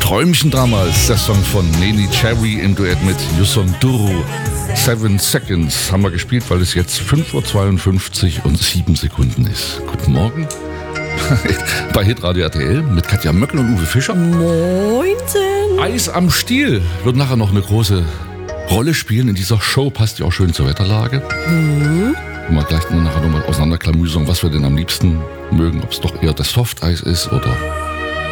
Träumchen damals, der Song von Neni Cherry im Duett mit Yuson Duru. 7 Seconds haben wir gespielt, weil es jetzt 5:52 und 7 Sekunden ist. Guten Morgen bei Hitradio RTL mit Katja Möckel und Uwe Fischer. Moinsen! Eis am Stiel wird nachher noch eine große Rolle spielen in dieser Show. Passt ja auch schön zur Wetterlage. Mal gleich nachher nochmal auseinanderklamüsern, was wir denn am liebsten mögen. Ob es doch eher das Softeis ist oder